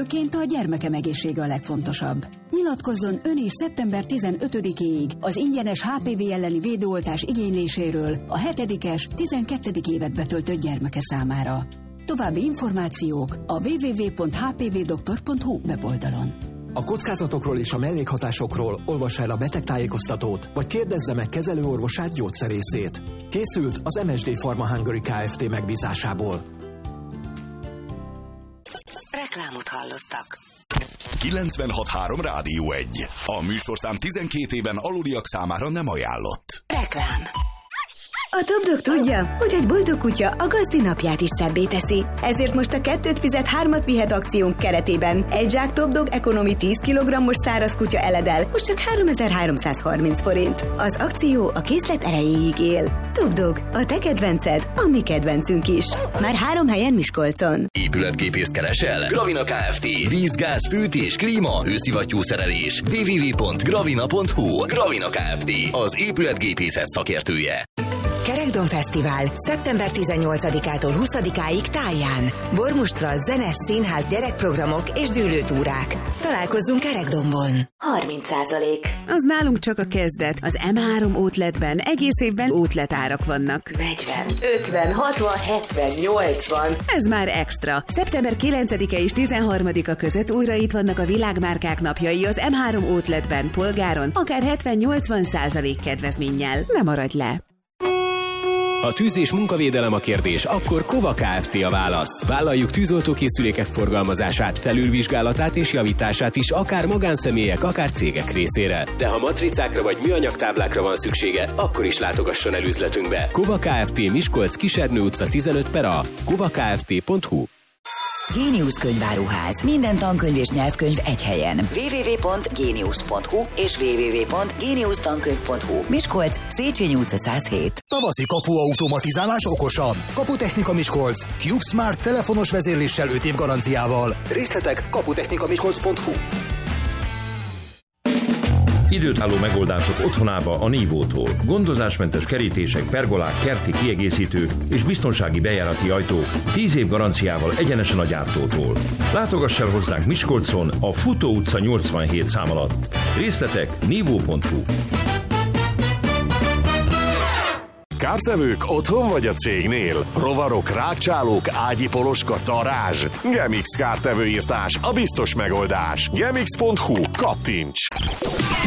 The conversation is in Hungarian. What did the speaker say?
Szülőként a gyermekem egészsége a legfontosabb. Nyilatkozzon ön is szeptember 15-éig az ingyenes HPV elleni védőoltás igényléséről a 7-es, 12. évet betöltött gyermeke számára. További információk a www.hpvdoktor.hu weboldalon. A kockázatokról és a mellékhatásokról olvassa el a betegtájékoztatót, vagy kérdezze meg kezelőorvosát, gyógyszerészét. Készült az MSD Pharma Hungary Kft. Megbízásából. Reklámot hallottak. 96.3 Rádió 1. A műsorszám 12 éven aluliak számára nem ajánlott. Reklám. A Top Dog tudja, hogy egy boldog kutya a gazdi napját is szebbé teszi. Ezért most a 2 fizet 3 vihet akciónk keretében egy zsák Top Dog Economy 10 kg-os száraz kutya eledel, most csak 3330 forint. Az akció a készlet erejéig él. Top Dog, a te kedvenced, a mi kedvencünk is. Már 3 helyen Miskolcon. Épületgépészt keresel? Gravina Kft. Víz, gáz, fűtés, klíma, hőszivattyú szerelés. www.gravina.hu. Gravina Kft. Az épületgépészet szakértője. Kerekdom Fesztivál szeptember 18-ától 20-áig Táján. Bormustra, zene, színház, gyerekprogramok és dűlőtúrák. Találkozzunk Kerekdombon. 30%. Az nálunk csak a kezdet. Az M3 Outletben egész évben outlet árak vannak. 40, 50, 60, 70, 80. Ez már extra. Szeptember 9-e és 13-a között újra itt vannak a világmárkák napjai az M3 Outletben polgáron, akár 70-80% kedvezménnyel. Ne maradj le! Ha tűz- és munkavédelem a kérdés, akkor Kova Kft. A válasz. Vállaljuk tűzoltókészülékek forgalmazását, felülvizsgálatát és javítását is, akár magánszemélyek, akár cégek részére. De ha matricákra vagy műanyagtáblákra van szüksége, akkor is látogasson el üzletünkbe. Kova Kft. Miskolc, Kisernő utca 15/A. kovakft.hu. Géniusz könyváruház. Minden tankönyv és nyelvkönyv egy helyen. www.genius.hu és www.geniusztankönyv.hu. Miskolc, Széchenyi utca 107. Tavaszi kapuautomatizálás okosabb. Kaputechnika Miskolc. CubeSmart telefonos vezérléssel 5 év garanciával. Részletek kaputechnikamiskolc.hu. Időtálló megoldások otthonába a Nívótól. Gondozásmentes kerítések, pergolák, kerti kiegészítők és biztonsági bejárati ajtók 10 év garanciával egyenesen a gyártótól. Látogass el hozzánk Miskolcon a Futó utca 87 szám alatt. Részletek nívó.hu. Kártevők otthon vagy a cégnél? Rovarok, rákcsálók, ágyi poloska, darázs? Gemix kártevőírtás a biztos megoldás. Gemix.hu. Kattints!